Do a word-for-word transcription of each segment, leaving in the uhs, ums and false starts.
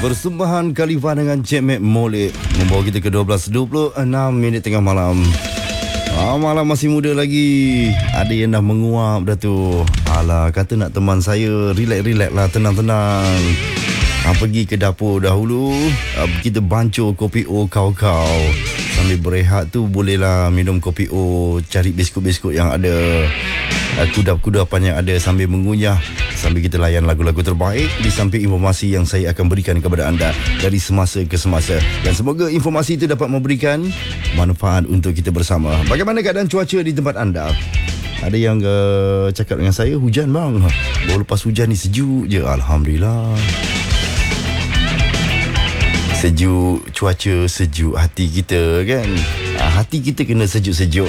Persembahan Khalifa dengan Cik Mek Molek membawa kita ke dua belas dua puluh enam minit tengah malam. Ah, malam masih muda lagi. Ada yang dah menguap dah tu. Alah, kata nak teman saya, relax-relax lah, tenang-tenang. Ah, pergi ke dapur dahulu. Ah, kita bancuh kopi O kau-kau. Sambil berehat tu bolehlah minum kopi O, cari biskut-biskut yang ada, ah, kudap-kudapan yang ada sambil mengunyah, sambil kita layan lagu-lagu terbaik di samping informasi yang saya akan berikan kepada anda dari semasa ke semasa. Dan semoga informasi itu dapat memberikan manfaat untuk kita bersama. Bagaimana keadaan cuaca di tempat anda? Ada yang uh, cakap dengan saya, hujan bang. Baru lepas hujan ni sejuk je. Alhamdulillah. Sejuk, cuaca sejuk hati kita kan. Hati kita kena sejuk-sejuk.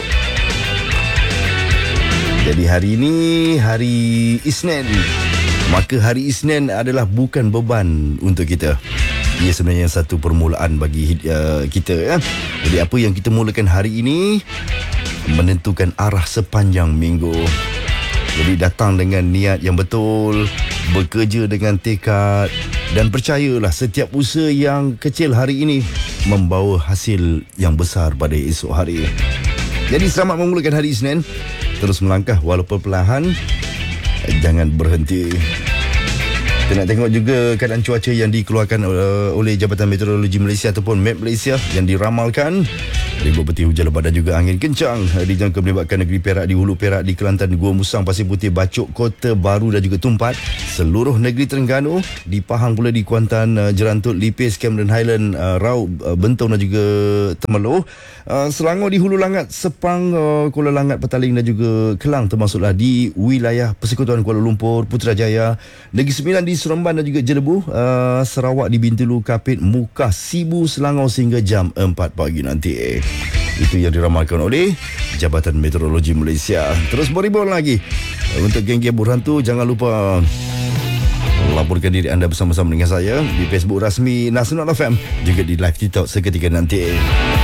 Jadi hari ini hari Isnin. Maka hari Isnin adalah bukan beban untuk kita. Ia sebenarnya satu permulaan bagi uh, kita ya. Jadi apa yang kita mulakan hari ini menentukan arah sepanjang minggu. Jadi datang dengan niat yang betul, bekerja dengan tekad, dan percayalah setiap usaha yang kecil hari ini membawa hasil yang besar pada esok hari. Jadi selamat memulakan hari Isnin. Terus melangkah walaupun perlahan. Jangan berhenti. Kita nak tengok juga keadaan cuaca yang dikeluarkan uh, oleh Jabatan Meteorologi Malaysia ataupun M E T Malaysia yang diramalkan. Ribut peti hujan lebat dan juga angin kencang dijangka melibatkan negeri Perak, di Hulu Perak, di Kelantan, Gua Musang, Pasir Putih, Bacok, Kota Baru dan juga Tumpat, seluruh negeri Terengganu, di Pahang pula, di Kuantan, uh, Jerantut, Lipis, Cameron Highland, uh, Raub, uh, Bentong dan juga Temerloh, uh, Selangor, di Hulu Langat, Sepang, uh, Kuala Langat, Petaling dan juga Kelang, termasuklah di wilayah Persekutuan Kuala Lumpur, Putrajaya, Negeri Sembilan di Seremban dan juga Jelebu, uh, Sarawak di Bintulu, Kapit, Mukah, Sibu, Selangor sehingga jam empat pagi nanti. Itu yang diramalkan oleh Jabatan Meteorologi Malaysia. Terus beribun lagi. Untuk geng-geng berhantu, jangan lupa laporkan diri anda bersama-sama dengan saya di Facebook rasmi Nasional F M, juga di live TikTok seketika nanti.